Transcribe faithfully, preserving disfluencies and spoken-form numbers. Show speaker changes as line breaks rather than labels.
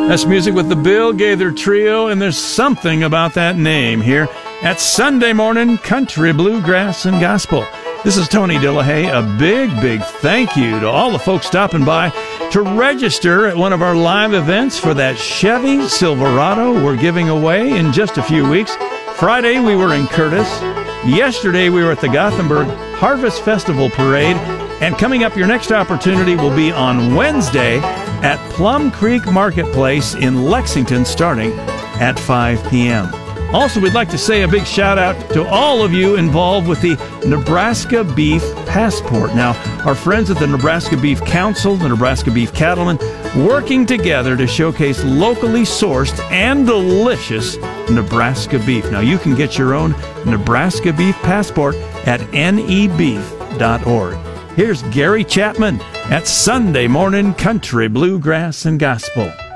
That's music with the Bill Gaither Trio, and there's something about that name here at Sunday Morning Country, Bluegrass, and Gospel. This is Tony Dillahay. A big, big thank you to all the folks stopping by to register at one of our live events for that Chevy Silverado we're giving away in just a few weeks. Friday, we were in Curtis. Yesterday, we were at the Gothenburg Harvest Festival Parade. And coming up, your next opportunity will be on Wednesday at Plum Creek Marketplace in Lexington, starting at five p.m. Also, we'd like to say a big shout out to all of you involved with the Nebraska Beef Passport. Now, our friends at the Nebraska Beef Council, the Nebraska Beef Cattlemen, working together to showcase locally sourced and delicious Nebraska beef. Now, you can get your own Nebraska Beef Passport at N E beef dot org. Here's Gary Chapman at Sunday Morning Country, Bluegrass, and Gospel.